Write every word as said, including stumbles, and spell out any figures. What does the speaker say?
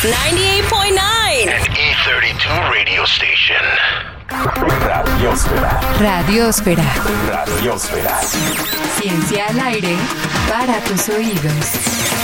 ninety-eight point nine. An E thirty-two radio station. Radiosfera. Radiosfera. Radiosfera. Ciencia al aire para tus oídos.